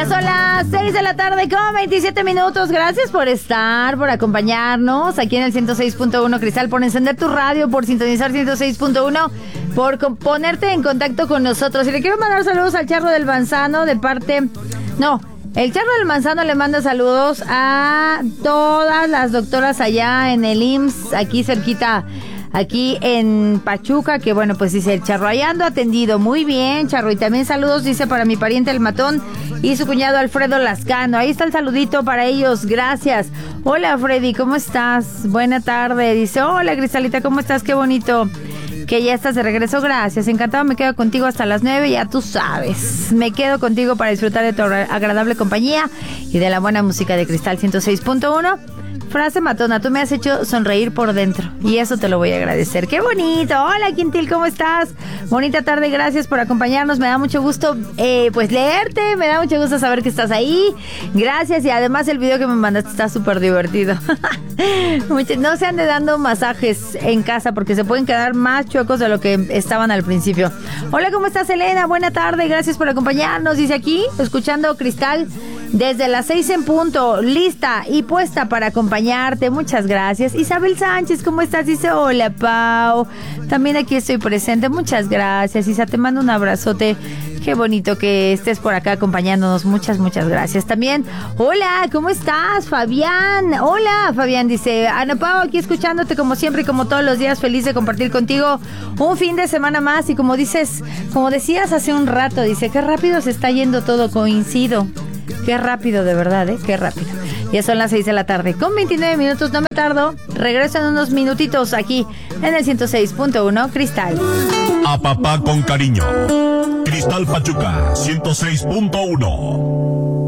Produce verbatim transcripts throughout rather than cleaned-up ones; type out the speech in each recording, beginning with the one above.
Ya son las seis de la tarde con veintisiete minutos. Gracias por estar, por acompañarnos aquí en el ciento seis punto uno Cristal, por encender tu radio, por sintonizar ciento seis punto uno, por ponerte en contacto con nosotros. Y le quiero mandar saludos al Charro del Manzano de parte... No, el Charro del Manzano le manda saludos a todas las doctoras allá en el I M S S, aquí cerquita... Aquí en Pachuca, que bueno, pues dice el Charro, ahí ando atendido. Muy bien, Charro. Y también saludos, dice, para mi pariente el Matón y su cuñado Alfredo Lascano. Ahí está el saludito para ellos, gracias. Hola, Freddy, ¿cómo estás? Buena tarde. Dice, hola, Cristalita, ¿cómo estás? Qué bonito que ya estás de regreso, gracias. Encantado, me quedo contigo hasta las nueve, ya tú sabes. Me quedo contigo para disfrutar de tu agradable compañía y de la buena música de Cristal ciento seis punto uno. Frase matona, tú me has hecho sonreír por dentro y eso te lo voy a agradecer. ¡Qué bonito! Hola, Quintil, ¿cómo estás? Bonita tarde, gracias por acompañarnos. Me da mucho gusto, eh, pues, leerte. Me da mucho gusto saber que estás ahí. Gracias, y además el video que me mandaste está súper divertido. No se ande dando masajes en casa porque se pueden quedar más chuecos de lo que estaban al principio. Hola, ¿cómo estás, Elena? Buena tarde, gracias por acompañarnos. Dice aquí, escuchando Cristal desde las seis en punto, lista y puesta para acompañarte. Muchas gracias. Isabel Sánchez, ¿cómo estás? Dice, hola, Pau. También aquí estoy presente. Muchas gracias, Isa. Te mando un abrazote. Qué bonito que estés por acá acompañándonos. Muchas, muchas gracias. También, hola, ¿cómo estás, Fabián? Hola, Fabián, dice, Ana Pau, aquí escuchándote como siempre y como todos los días, feliz de compartir contigo un fin de semana más. Y como dices, como decías hace un rato, dice, qué rápido se está yendo todo, coincido. Qué rápido, de verdad, ¿eh? Qué rápido. Ya son las seis de la tarde con veintinueve minutos, no me tardo. Regreso en unos minutitos aquí en el ciento seis punto uno Cristal. A papá con cariño. Cristal Pachuca, ciento seis punto uno.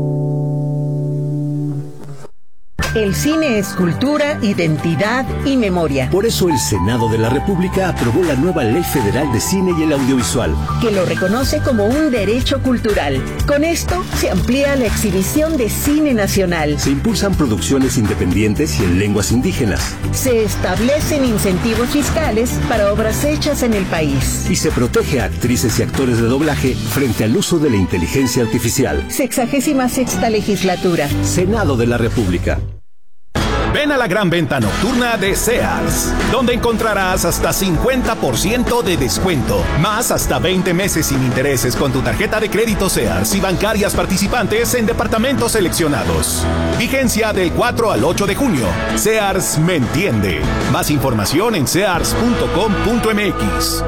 El cine es cultura, identidad y memoria. Por eso el Senado de la República aprobó la nueva Ley Federal de Cine y el Audiovisual, que lo reconoce como un derecho cultural. Con esto se amplía la exhibición de cine nacional. Se impulsan producciones independientes y en lenguas indígenas. Se establecen incentivos fiscales para obras hechas en el país. Y se protege a actrices y actores de doblaje frente al uso de la inteligencia artificial. Sexagésima sexta legislatura. Senado de la República. Ven a la gran venta nocturna de Sears, donde encontrarás hasta cincuenta por ciento de descuento, más hasta veinte meses sin intereses con tu tarjeta de crédito Sears y bancarias participantes en departamentos seleccionados. Vigencia del cuatro al ocho de junio. Sears me entiende. Más información en sears punto com punto m x.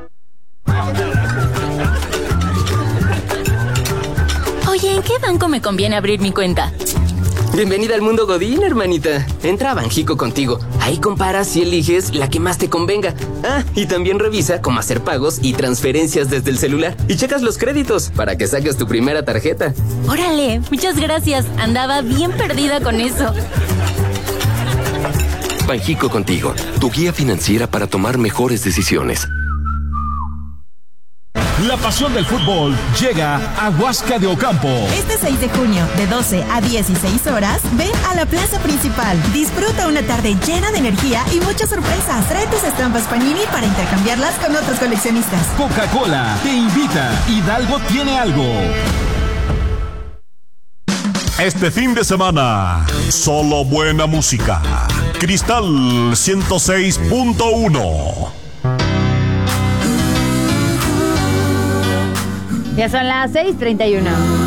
Oye, ¿en qué banco me conviene abrir mi cuenta? Bienvenida al mundo Godín, hermanita. Entra a Banjico contigo. Ahí comparas y eliges la que más te convenga. Ah, y también revisa cómo hacer pagos y transferencias desde el celular. Y checas los créditos para que saques tu primera tarjeta. Órale, muchas gracias. Andaba bien perdida con eso. Banjico contigo, tu guía financiera para tomar mejores decisiones. La pasión del fútbol llega a Huasca de Ocampo. Este seis de junio, de doce a dieciséis horas, ven a la plaza principal. Disfruta una tarde llena de energía y muchas sorpresas. Trae tus estampas Panini para intercambiarlas con otros coleccionistas. Coca-Cola te invita. Hidalgo tiene algo. Este fin de semana, solo buena música. Cristal ciento seis punto uno. Ya son las seis treinta y uno.